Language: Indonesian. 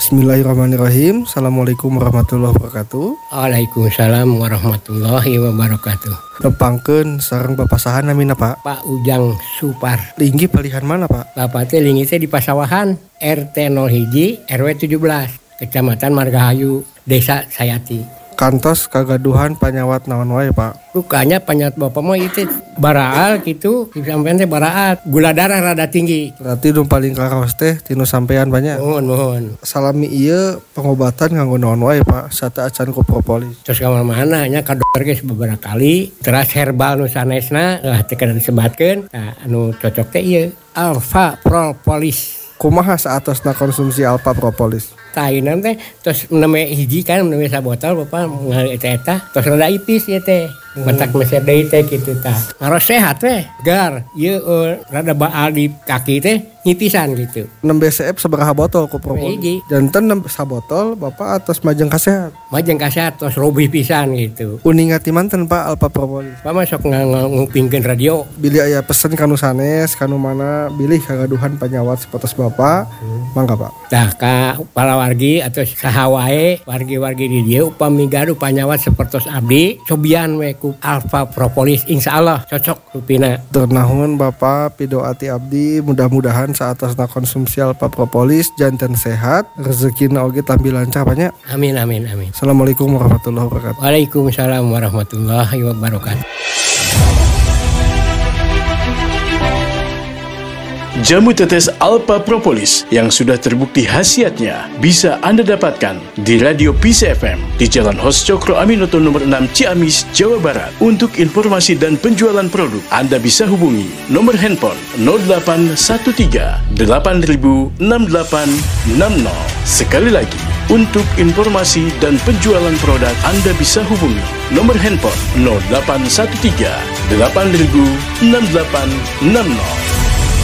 Bismillahirrahmanirrahim. Assalamualaikum warahmatullahi wabarakatuh. Waalaikumsalam warahmatullahi wabarakatuh. Nepangkeun sareng papasahan namina Pak. Pak Ujang Supar. Linggi palihan mana Pak? Bapak teh linggi teh di Pasawahan, RT 01 RW 17, Kecamatan Margahayu, Desa Sayati. Kantos kagaduhan panyawat naon wae Pak? Rukanya panyawat bapak mah itu baraal gitu, sampean teh baraat, gula darah rada tinggi. Berarti nu paling karaos teh tinu sampean banyak. Mohon. Salami ieu pengobatan nganggo naon wae Pak? Sata acan ku propolis. Terus ka mana nya ka dokter geus beberapa kali, teras herbal nu sanesna teh kada disebatkeun. Nah, anu cocok teh ieu Alpha Propolis. Kumaha saatosna konsumsi Alpha Propolis? Tainan teh terus neme hiji kan neme sabotol bapak ngali eta terus rada ipis ya teh mentak meser deui teh kitu tah ngaros sehat teh gar ieu rada baal di kaki teh nyipisan gitu. 6 BCF sabaraha botol ku propolis? Hiji. Janten 6 sabotol bapak atas majeng kasehat. Majeng kasehat terus robih pisan gitu. Uningat ti manten Pak Alpha Propolis? Pak masuk ngupingkeun radio. Bilih aya pesen kanu sanes kanu mana bilih kagaduhan panyawat sapotos bapak. Mangga Pak. Tah ka palawargi atau saha wae wargi-wargi di dieu upami gaduh panyawat sapertos abdi cobian we ku Alpha Propolis insyaallah cocok rupina. Ternahun Bapak pidoati abdi mudah-mudahan saatosna konsumsi Alpha Propolis janten sehat rezekina oge tampi lancar banyak. Amin. Assalamualaikum warahmatullahi wabarakatuh. Waalaikumsalam warahmatullahi wabarakatuh. Jamu tetes Alpha Propolis yang sudah terbukti khasiatnya bisa Anda dapatkan di Radio Peace FM di Jalan Hos Cokro Aminoto nomor 6 Ciamis, Jawa Barat. Untuk informasi dan penjualan produk, Anda bisa hubungi nomor handphone 0813 8000 6860. Sekali lagi, untuk informasi dan penjualan produk, Anda bisa hubungi nomor handphone 0813 8000 6860.